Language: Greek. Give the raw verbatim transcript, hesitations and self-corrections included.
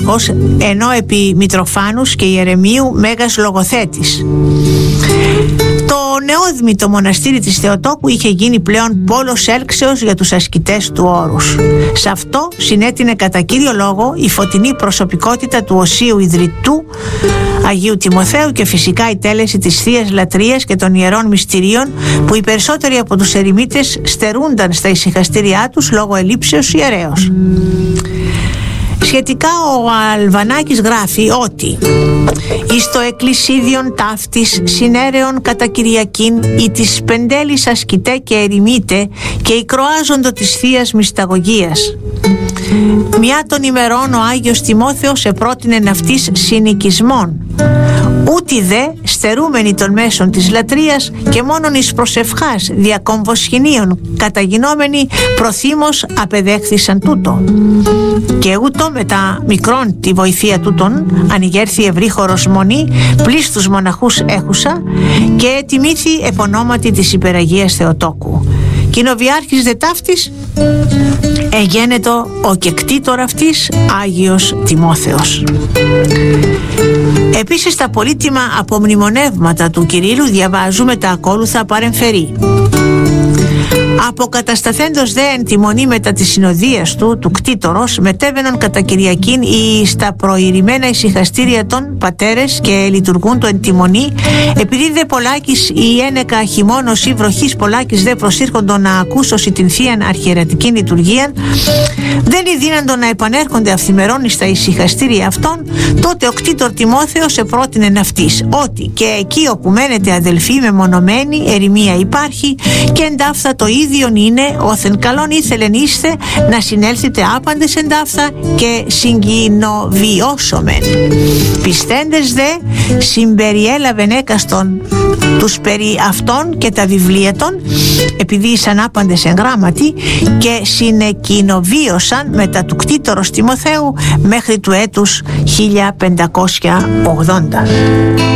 δήμαρχος, ενώ επί Μητροφάνους και Ιερεμίου μέγας λογοθέτης. Το νεόδημητο μοναστήρι της Θεοτόκου είχε γίνει πλέον πόλος έλξεως για τους ασκητές του όρους. Σε αυτό συνέτεινε κατά κύριο λόγο η φωτεινή προσωπικότητα του οσίου ιδρυτού Αγίου Τιμοθέου και φυσικά η τέλεση της Θείας Λατρείας και των Ιερών Μυστηρίων, που οι περισσότεροι από τους ερημίτες στερούνταν στα ησυχαστήριά τους λόγω ελλείψεως ιερέως. Σχετικά ο Αλβανάκης γράφει ότι «Εις το εκκλησίδιον ταύτης συνέρεον κατά Κυριακήν ή της πεντέλης ασκητέ και ερημίτε και η κροάζοντο της Θείας Μυσταγωγίας. Μια των ημερών ο Άγιος Τιμόθεος επρότεινε ναυτής συνοικισμών, ούτι δε στερούμενοι των μέσων της λατρείας και μόνον εις προσευχάς διακομβοσχηνίων καταγινόμενοι προθύμως απεδέχθησαν τούτο. Και ούτω μετά μικρόν τη βοηθεία τούτων ανοιγέρθη ευρύχωρος μονή πλείς τους μοναχούς έχουσα και τιμήθη επωνόματι της Υπεραγίας Θεοτόκου. Κοινοβιάρχης δε ταύτης εγένετο ο κεκτήτορ αυτής Άγιος Τιμόθεος». Επίσης στα πολύτιμα απομνημονεύματα του Κυρίλλου διαβάζουμε τα ακόλουθα παρεμφερή. «Αποκατασταθέντος δε εν τη μονή μετά της συνοδείας του, του κτήτορος, μετέβαινον κατά Κυριακήν ή στα προηρημένα ησυχαστήρια των πατέρες και λειτουργούν το εν τη μονή, επειδή δε πολλάκις ή ένεκα χειμώνος ή βροχής πολλάκις δε προσήρχοντο να ακούσωση την Θείαν Αρχιερατικήν λειτουργίαν, δεν ειδύναντο να επανέρχονται αυθημερών εις τα ησυχαστήρια αυτών, τότε ο κτήτορ Τιμόθεος επρότεινε ναυτής, ότι και εκεί όπου μένετε αδελφοί μεμονωμένοι, ερημία υπάρχει και εντάφθα το ίδιον είναι, όθεν καλόν ήθελεν είστε να συνέλθετε άπαντες εντάφθα και συγκοινοβιώσομεν. Πιστέντες δε συμπεριέλαβεν έκαστον τους περί αυτών και τα βιβλία των, επειδή ήσαν άπαντες εν γράμματι, και συνεκοινοβίωσαν μετά του κτήτορος Τιμοθέου μέχρι του έτους χίλια πεντακόσια ογδόντα.